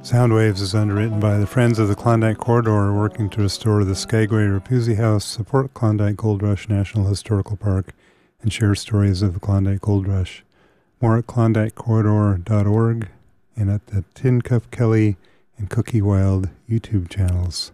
Soundwaves is underwritten by the Friends of the Klondike Corridor, working to restore the Skagway Rapuzzi House, support Klondike Gold Rush National Historical Park, and share stories of the Klondike Gold Rush. More at klondikecorridor.org and at the Tin Cup Kelly and Cookie Wild YouTube channels.